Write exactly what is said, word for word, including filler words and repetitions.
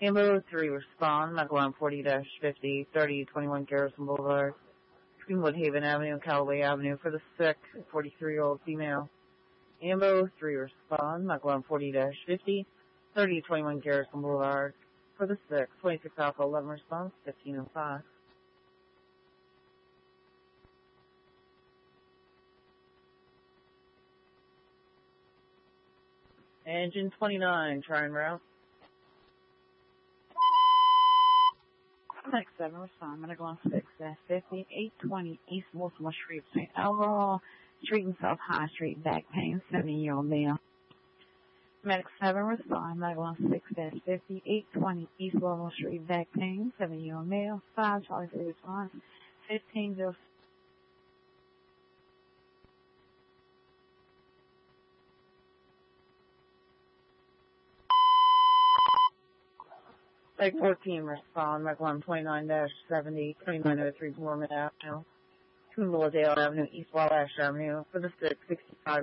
Ambo three respond, McElwain forty fifty, thirty twenty-one Garrison Boulevard, between Woodhaven Avenue and Callaway Avenue for the sick forty-three-year-old female. Ambo three respond, McElwain forty fifty, thirty twenty-one Garrison Boulevard for the sick, twenty-six Alpha eleven response, fifteen oh five. Engine twenty-nine, trying route. Next seven respond, Medical on six fifty, eight twenty East Baltimore Street, Saint Alcohol Street and South High Street, back pain, seventy-year-old male. Medic seven respond, Medical on six fifty, eight twenty East Baltimore Street, back pain, seventy-year-old male. five Charlie three response, fifteen oh. Like fourteen respond, McElwain twenty-nine seventy, twenty-nine oh three Gorman Avenue, between Lillardale Avenue, East Wabash Avenue for the sick, sixty-five